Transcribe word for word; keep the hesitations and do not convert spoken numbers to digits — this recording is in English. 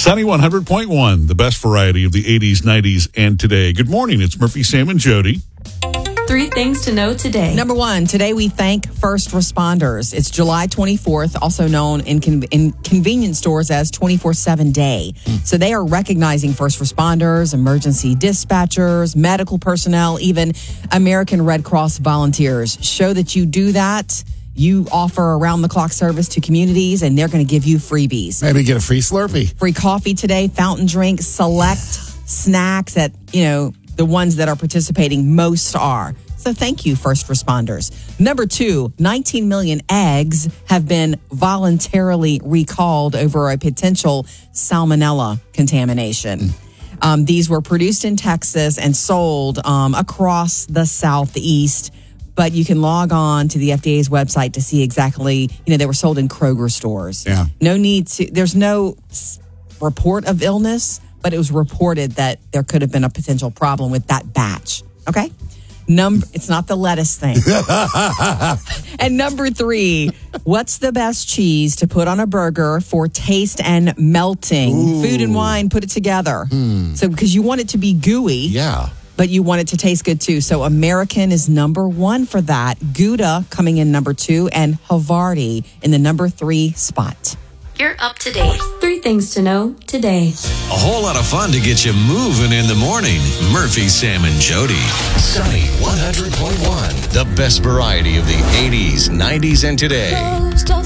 Sunny one hundred point one, the best variety of the eighties, nineties, and today. Good morning. It's Murphy, Sam, and Jody. Three things to know today. Number one, today we thank first responders. It's July twenty-fourth, also known in, con- in convenience stores as twenty-four seven day. Mm. So they are recognizing first responders, emergency dispatchers, medical personnel, even American Red Cross volunteers. Show that you do that. You offer around-the-clock service to communities, and they're going to give you freebies. Maybe get a free Slurpee. Free coffee today, fountain drinks, select snacks at, you know, the ones that are participating most are. So thank you, first responders. Number two, nineteen million eggs have been voluntarily recalled over a potential salmonella contamination. Mm. Um, these were produced in Texas and sold um, across the Southeast. But you can log on to the F D A's website to see exactly, you know, they were sold in Kroger stores. Yeah. No need to, there's no report of illness, but it was reported that there could have been a potential problem with that batch. Okay? Number, it's not the lettuce thing. And number three, what's the best cheese to put on a burger for taste and melting? Ooh. Food and wine, put it together. Mm. So, because you want it to be gooey. Yeah. But you want it to taste good, too. So American is number one for that. Gouda coming in number two, and Havarti in the number three spot. You're up to date. Three things to know today. A whole lot of fun to get you moving in the morning. Murphy, Sam, and Jody. Sunny one hundred point one. The best variety of the eighties, nineties, and today.